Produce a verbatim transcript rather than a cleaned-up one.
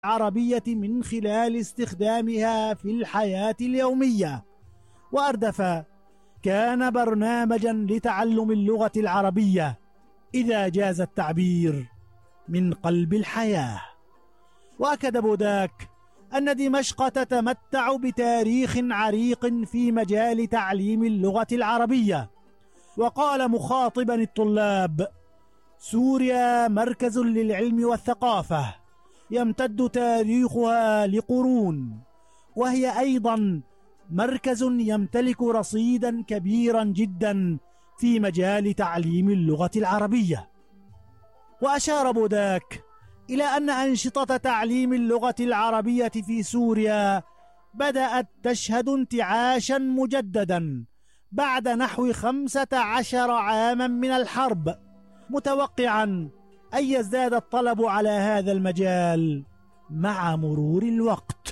العربية من خلال استخدامها في الحياة اليومية. وأردف كان برنامجا لتعلم اللغة العربية، إذا جاز التعبير، من قلب الحياة. وأكد بوداك أن دمشق تتمتع بتاريخ عريق في مجال تعليم اللغة العربية، وقال مخاطبا الطلاب: سوريا مركز للعلم والثقافة يمتد تاريخها لقرون، وهي أيضا مركز يمتلك رصيدا كبيرا جدا في مجال تعليم اللغة العربية. وأشار بوداك إلى أن أنشطة تعليم اللغة العربية في سوريا بدأت تشهد انتعاشا مجددا بعد نحو خمسة عشر عاما من الحرب، متوقعا أن يزداد الطلب على هذا المجال مع مرور الوقت.